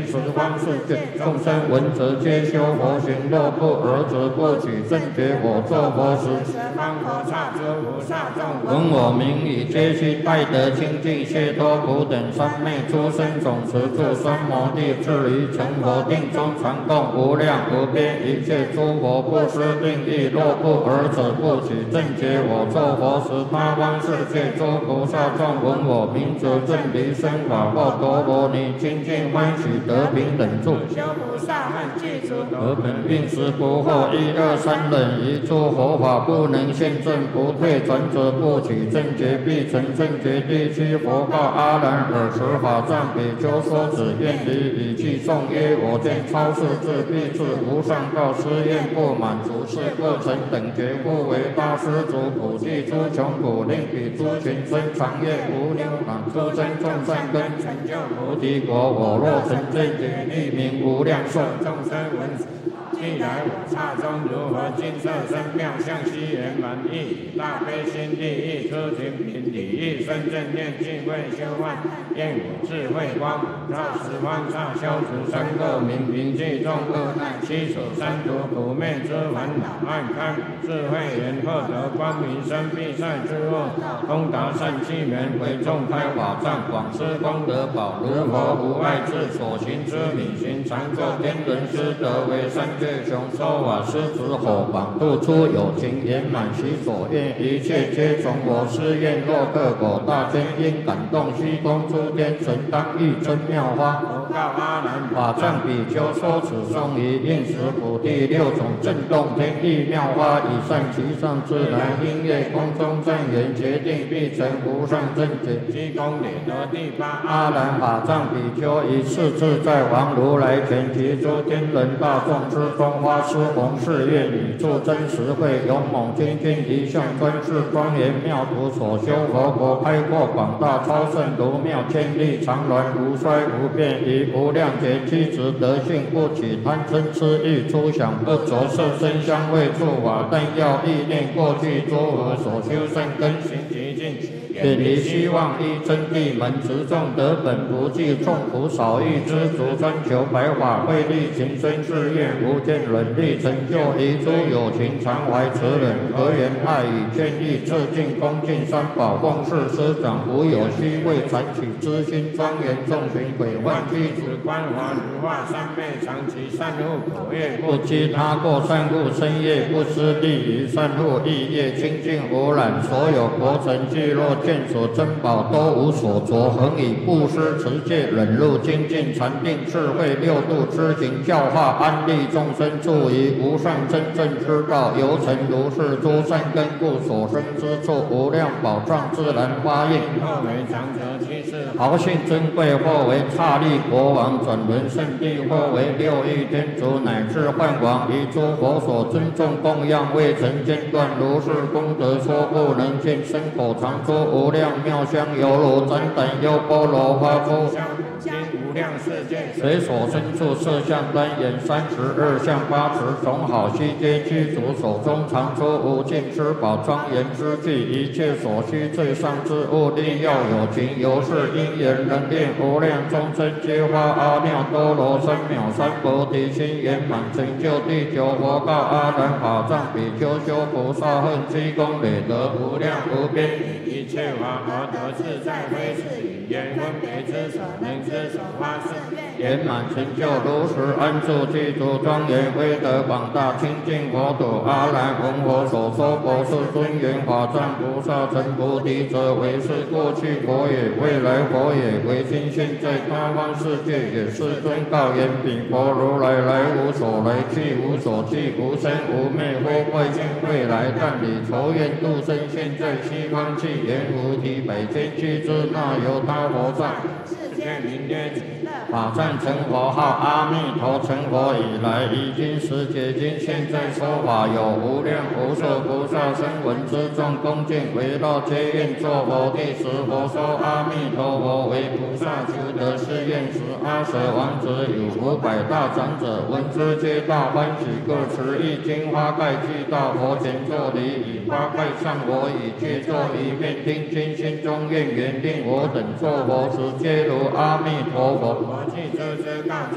十方世界众生闻者皆修佛行，若不尔者不取正觉。我作佛时，十方佛刹诸菩萨众闻我名已，皆悉拜得清净解脱苦等三昧诸生总持住三摩地，至于成佛定中常供无量无边一切诸佛不施定意。若不尔者不取正觉。我作佛时，他方世界诸菩萨众闻我名者正离生法报陀罗尼，清净欢喜得平等住。修菩萨们具足得本并时不惑，一二三忍一诸佛法不能现证，不退转者不取正觉，必成正觉。第七佛告阿难：尔时法藏比丘说此愿离，语句颂曰：我见超世智必至无上道，施愿不满足，是不成等觉，故为大施主普济诸穷苦，令彼诸群生常愿无量满诸增众善根，成就菩提果。我若成正觉，立名无量寿。众生闻既来我刹中，如何金色身妙相悉圆满意，大悲心地意，出行品理意，深正念净慧修万，愿我智慧光普照十方刹，消除三垢明平济众恶难，悉所三毒苦灭之烦恼，暗开智慧眼，获得光明生必塞之恶，通达善气门，为众开法藏，广施功德宝，如佛无碍智，所行之理行，常作天人师，得为三界雄说法师子火广度出有情圆满其所愿，一切皆从我施愿。若克果大天因感动，虚空诸天神当欲真妙花。佛告阿难：法藏比丘说此颂于应时普第六种震动天地妙花，以善其上自然音乐空中正言，决定必成无上正觉。积功累得第八阿难：法藏比丘以是自在王如来前，及诸天人大众之中，花施弘誓愿，语助真实慧，勇猛精进一向专事，庄严妙土所修佛国，开阔广大超胜如妙千里，常鸾无衰无变，以无量劫机智德性，不起贪嗔痴欲，出想不着色身香味触法，但要意念过去诸佛所修善根行极尽，远离希望依真谛门，持众得本不计，众苦少欲知足，专求白法慧力，情深誓愿无间忍力，成就一诸有情，常怀慈忍，和言爱语，劝义致敬，恭敬三宝，奉事师长，无有虚伪，残取之心，庄严众群鬼幻具子，观华如化三昧，长期善护口业，不积他过，善护身业，不失利于善护意业，清净无染，所有国城聚落见所珍宝都无所着，恒以布施持戒忍辱精进禅定智慧六度之行教化安利众生，助于无上真正之道，由成如是诸善根故，所生之处无量宝藏自然发应，或为长者居士，豪信珍贵，或为刹利国王转轮圣地，或为六欲天竺乃至幻王，以诸佛所尊重供养，未曾间断，如是功德说不能尽，身口常说无量妙香，犹如旃檀优波罗花出经无量世界，随所身处色相端严32相8持，种好悉皆具足，手中常出无尽施宝庄严之具，一切所需最上之物，力要有情，由是因缘能令无量众生皆发阿耨多罗三藐三菩提心，圆满成就第九佛告阿难：法藏比丘修菩萨恨，积功累德无量无边，一切法而得自在，非是语言分别之所能之所发誓，圆满成就如实安住具足庄严威德广大清净国土。阿难闻我所说佛是尊严法藏菩萨成菩提者，为是过去佛也，未来佛也，为今现在他方世界也。世尊告言：彼佛如来来无所来，去无所去，无生无灭，非怪现未来，但以仇怨度生，现在西方去，言无体百千俱之，那由他佛藏。世界名曰法藏成佛号阿弥陀，成佛以来，已经十劫经，现在说法有无量无数菩萨声闻之众，恭敬围绕，皆愿作佛。第十佛说阿弥陀佛为菩萨求得誓愿时，阿舍王子有500大长者，闻之皆大欢喜，各持一金花盖具到佛前作礼，以花盖上我已皆作一面，听经心中愿缘，令我等作佛时，皆如阿弥陀佛。我既知告知